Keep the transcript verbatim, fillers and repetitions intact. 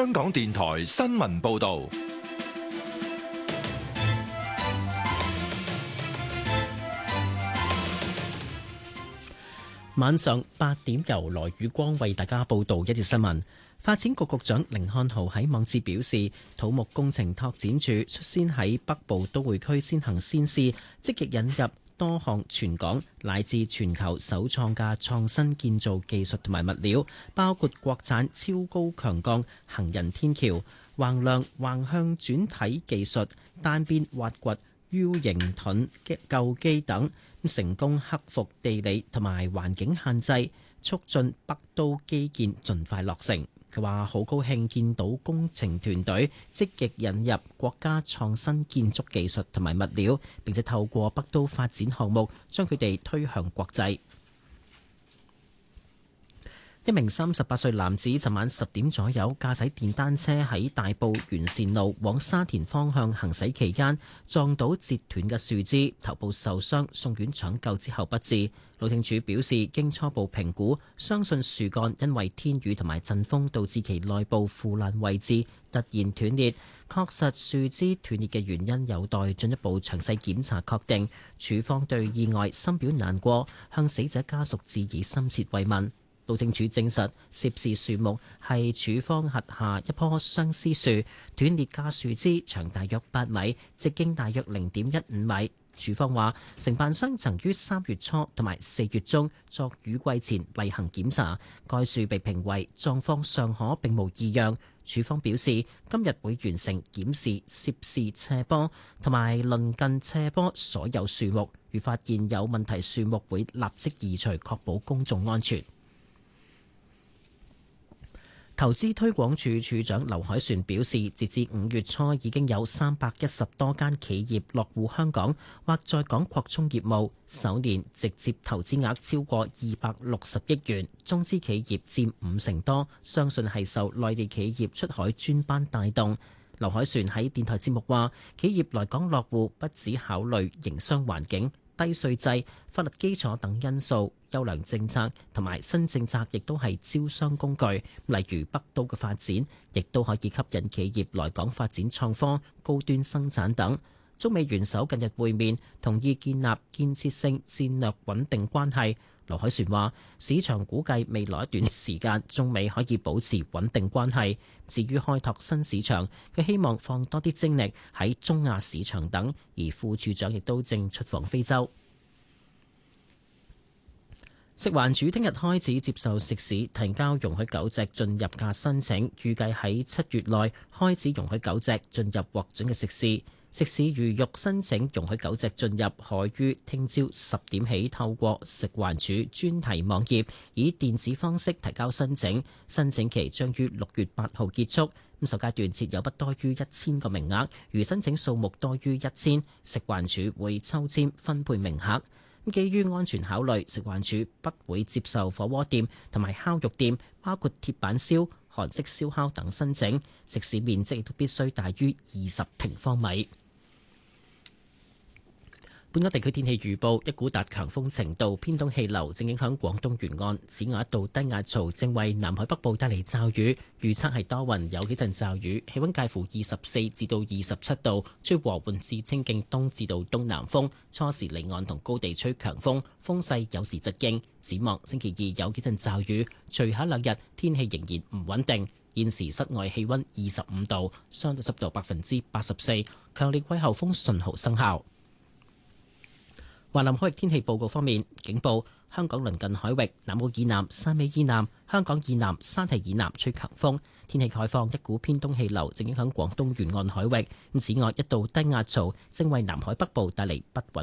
香港電台新聞報道。 晚上八點，由羅宇光為大家報道一節新聞。發展局局長甯漢豪喺網誌表示，土木工程拓展署率先喺北部都會區先行先試，積極引入多項全港乃至全球首創嘅創新建造技術同埋物料，包括國產超高強鋼行人天橋、橫梁橫向轉體技術、單邊挖掘 U 型盾嘅構基等，成功克服地理同埋環境限制，促進北都基建盡快落成。佢話好高興見到工程團隊積極引入國家創新建築技術同埋物料，並且透過北都發展項目將佢哋推向國際。一名三十八歲男子尋晚十點左右駕駛電單車喺大埔完善路往沙田方向行駛期間撞到截斷嘅樹枝，頭部受傷，送院搶救之後不治。路政署表示，經初步評估，相信樹幹因為天雨同埋陣風導致其內部腐爛位置突然斷裂。確實樹枝斷裂嘅原因有待進一步詳細檢查確定。署方對意外深表難過，向死者家屬致以深切慰問。路政署證實，涉事樹木係署方轄下一棵相思樹，斷裂架樹枝長大約八米，直徑大約零點一五米。署方話，承辦商曾於三月初同埋四月中作雨季前例行檢查，該樹被評為狀況尚可，並無異樣。署方表示，今日會完成檢視涉事斜坡同埋鄰近斜坡所有樹木，如發現有問題樹木會立即移除，確保公眾安全。投資推廣署署長劉凱旋表示，截至五月初已經有三百一十多間企業落戶香港或在港擴充業務，首年直接投資額超過二百六十億元，中資企業佔五成多，相信係受內地企業出海專班帶動。劉凱旋喺電台節目話，企業來港落戶不只考慮營商環境、低稅制、法律基礎等因素，優良政策同埋新政策亦都係招商工具。例如北都嘅發展，亦都可以吸引企業來港發展創科、高端生產等。中美元首近日會面，同意建立建設性戰略穩定關係。劉凱旋話，市場估計未來一段時間中美可以保持穩定關係。至於開拓新市場，佢希望放多啲精力喺中亞市場等，而副處長亦都正出訪非洲。食環署聽日開始接受食肆提交容許狗隻進入嘅申請，預計喺七月內開始容許狗隻進入獲准嘅食肆。食肆如欲申請容許狗隻進入，可於聽朝十點起透過食環署專題網頁以電子方式提交申請，申請期將於六月八號結束。咁首階段設有不多於一千個名額，如申請數目多於一千，食環署會抽籤分配名額。基於安全考慮，食環署不會接受火鍋店同埋烤肉店，包括鐵板燒、韓式燒烤等申請，食肆面積亦都必須大於二十平方米。本港地區天氣預報，一股達強風程度偏東氣流正影響廣東沿岸，此外一道低壓槽正為南海北部帶嚟驟雨，預測係多雲有幾陣驟雨，氣溫介乎二十四至到二十七度，吹和緩至清勁東至到東南風，初時離岸同高地吹強風，風勢有時疾勁。展望星期二有幾陣驟雨，隨後兩日天氣仍然唔穩定。現時室外氣溫二十五度，相對濕度百分之八十四，強烈季候風信號生效。華南海域天氣報告方面，警報：香港鄰近海域南澳以南、汕尾以南、香港以南、山體以南吹強風。天氣概況：一股偏東氣流正影響廣東沿岸海域。此外，一道低壓槽正為南海北部帶嚟不穩